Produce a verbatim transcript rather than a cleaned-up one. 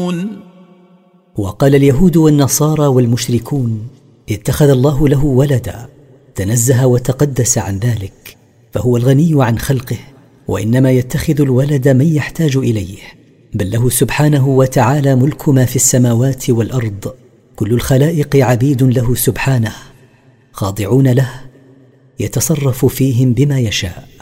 يعدلون. وقال اليهود والنصارى والمشركون: اتخذ الله له ولدا، تنزه وتقدس عن ذلك، فهو الغني عن خلقه، وإنما يتخذ الولد من يحتاج إليه، بل له سبحانه وتعالى ملك ما في السماوات والأرض، كل الخلائق عبيد له سبحانه، خاضعون له، يتصرف فيهم بما يشاء.